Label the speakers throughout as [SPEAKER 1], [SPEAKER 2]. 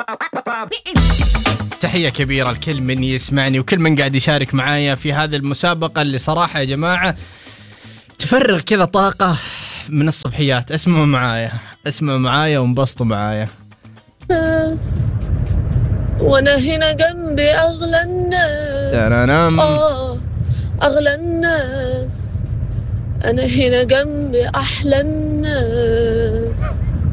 [SPEAKER 1] تحية كبيرة لكل من يسمعني وكل من قاعد يشارك معايا في هذه المسابقة اللي صراحة يا جماعة تفرغ كذا طاقة من الصبحيات. اسمعوا معايا وانبسطوا معايا.
[SPEAKER 2] وانا هنا جنبي اغلى الناس، اغلى الناس، انا هنا جنبي احلى الناس.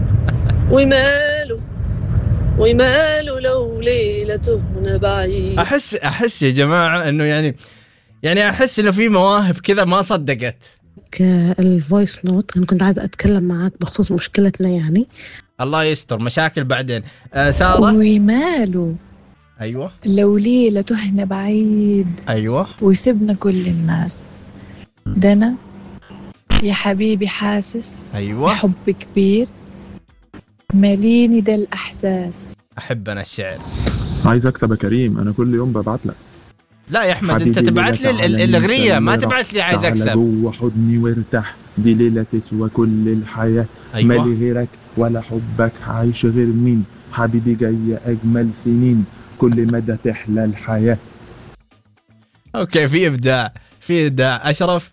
[SPEAKER 2] وماله لو ليلة هنا بعيد.
[SPEAKER 1] احس يا جماعة انه يعني احس انه في مواهب كذا ما صدقت.
[SPEAKER 3] الفويس نوت، انا كنت عايزة اتكلم معاك بخصوص مشكلتنا يعني.
[SPEAKER 1] الله يستر، مشاكل بعدين. سارة.
[SPEAKER 4] وماله
[SPEAKER 1] ايوه
[SPEAKER 4] لو ليلة هنا بعيد.
[SPEAKER 1] ايوه
[SPEAKER 4] ويسبنا كل الناس. ده انا يا حبيبي حاسس
[SPEAKER 1] ايوه
[SPEAKER 4] بحب كبير ماليني ده الأحساس.
[SPEAKER 1] أحب أنا الشعر.
[SPEAKER 5] عايز أكسب يا كريم، أنا كل يوم ببعت لك.
[SPEAKER 1] لا يا أحمد أنت تبعت لي الأغنية، ما تبعت لي عايز أكسب.
[SPEAKER 5] جوه حضني وارتاح، دي ليلة تسوى كل الحياة.
[SPEAKER 1] أيوة.
[SPEAKER 5] مالي غيرك ولا حبك، عايش غير مين؟ حبيبي جاي أجمل سنين، كل مدى تحلى الحياة.
[SPEAKER 1] أوكي، في إبداع. أشرف.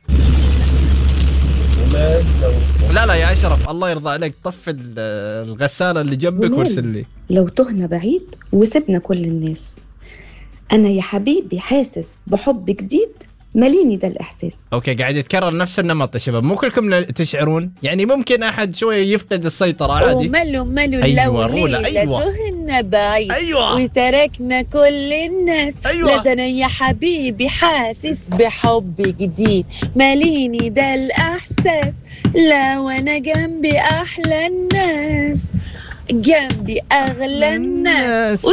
[SPEAKER 1] لا يا أشرف، الله يرضى عليك، طفي الغسالة اللي جنبك وارسل لي.
[SPEAKER 6] لو تهنا بعيد وسبنا كل الناس، أنا يا حبيبي حاسس بحب جديد ماليني ده الإحساس.
[SPEAKER 1] أوكي، قاعد يتكرر نفس النمط يا شباب، مو كلكم تشعرون، يعني ممكن أحد شوية يفقد السيطرة عادي.
[SPEAKER 2] وماله
[SPEAKER 1] أيوة
[SPEAKER 2] لو ليلة تهنا بعيد.
[SPEAKER 1] أيوة.
[SPEAKER 2] وتركنا كل الناس.
[SPEAKER 1] أيوة.
[SPEAKER 2] لا ده أنا يا حبيبي حاسس بحب جديد ماليني ده الإحساس. لا وأنا جنبي أحلى الناس، جنبي أغلى الناس.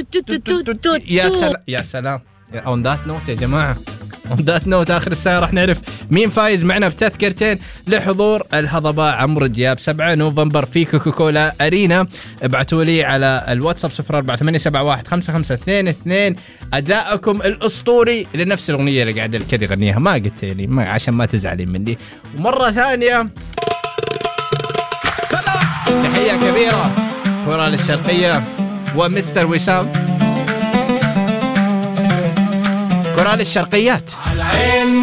[SPEAKER 1] يا سلام. On that note يا جماعة، On that note آخر الساعة راح نعرف مين فايز معنا بتذكرتين لحضور الهضبة عمرو دياب 7 نوفمبر في كوكاكولا أرينا. ابعتوا لي على الواتساب 0487715522 أداءكم الأسطوري لنفس الأغنية اللي قاعد الكذا يغنيها، ما قلت لي عشان ما تزعلين مني. ومرة ثانية تحية كبيرة كورال الشرقية ومستر وسام. كورال الشرقيات.